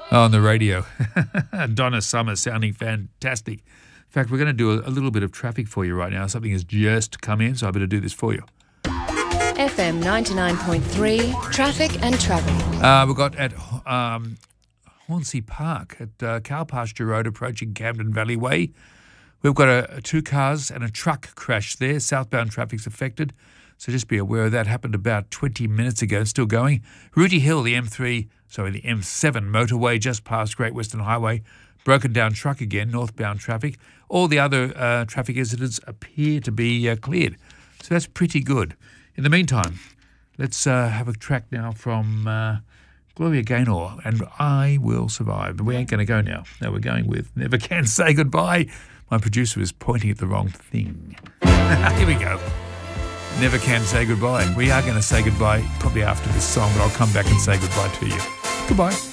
on the radio. Donna Summer sounding fantastic. In fact, we're going to do a little bit of traffic for you right now. Something has just come in, so I better do this for you. FM 99.3, traffic and travel. We've got at Hornsey Park at Cow Pasture Road approaching Camden Valley Way. We've got two cars and a truck crash there. Southbound traffic's affected, so just be aware of that. Happened about 20 minutes ago, still going. Rooty Hill, the M7 motorway just past Great Western Highway. Broken down truck again, northbound traffic. All the other traffic incidents appear to be cleared. So that's pretty good. In the meantime, let's have a track now from Gloria Gaynor and I Will Survive. But we ain't going to go now. No, we're going with Never Can Say Goodbye. My producer is pointing at the wrong thing. Here we go. Never Can Say Goodbye. We are going to say goodbye probably after this song, but I'll come back and say goodbye to you. Goodbye.